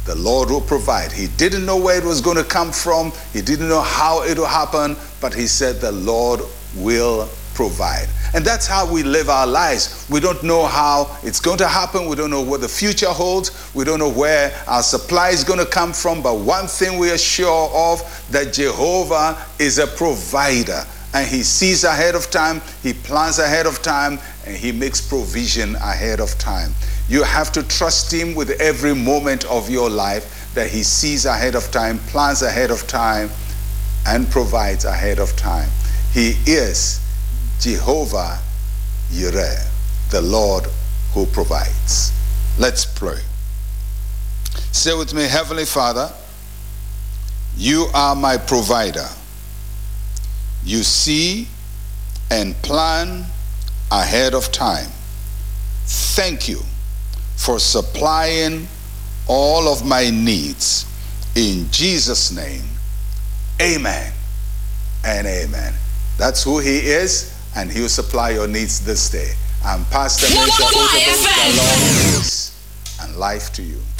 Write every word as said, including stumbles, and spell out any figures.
The Lord will provide. He didn't know where it was going to come from. He didn't know how it will happen, but he said the Lord will provide. And that's how we live our lives. We don't know how it's going to happen. We don't know what the future holds. We don't know where our supply is going to come from. But one thing we are sure of, that Jehovah is a provider. And he sees ahead of time, he plans ahead of time, and he makes provision ahead of time. You have to trust him with every moment of your life, that he sees ahead of time, plans ahead of time, and provides ahead of time. He is Jehovah Yireh, the Lord who provides. Let's pray. Say with me, Heavenly Father, you are my provider. You see and plan ahead of time. Thank you for supplying all of my needs. In Jesus' name, amen and amen. That's who he is, and he'll supply your needs this day. I'm Pastor Mensah Otabil. Shalom, peace, and life to you.